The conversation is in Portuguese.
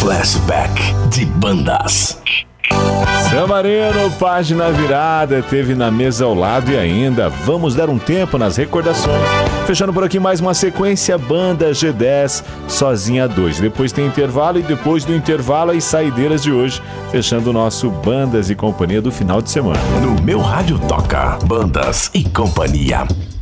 Flashback de bandas. San Marino, página virada, teve Na Mesa ao Lado e ainda Vamos Dar um Tempo nas recordações. Fechando por aqui mais uma sequência, Banda G10, Sozinha 2. Depois tem intervalo e depois do intervalo as saideiras de hoje, fechando o nosso Bandas e Companhia do final de semana. No Meu Rádio toca Bandas e Companhia.